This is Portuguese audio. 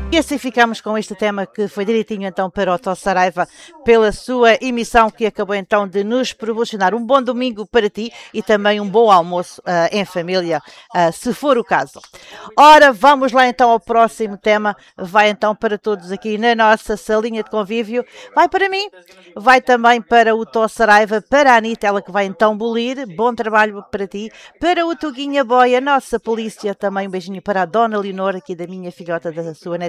E assim ficamos com este tema que foi direitinho então para o Tó Saraiva pela sua emissão que acabou então de nos proporcionar um bom domingo para ti e também um bom almoço em família, se for o caso. Ora, vamos lá então ao próximo tema, vai então para todos aqui na nossa salinha de convívio, vai para mim, vai também para o Tó Saraiva, para a Anitta, ela que vai então bolir, bom trabalho para ti, para o Tuguinha Boy, a nossa polícia, também um beijinho para a Dona Leonor, aqui da minha filhota, da sua neta.